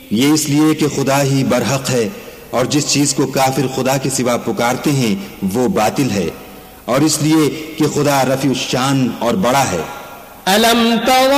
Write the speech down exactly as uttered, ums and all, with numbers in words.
ये इसलिए कि खुदा ही बरहक है और जिस चीज को काफिर खुदा के सिवा पुकारते हैं वो बातिल है, और इसलिए कि खुदा रफी शान और बड़ा है। अलम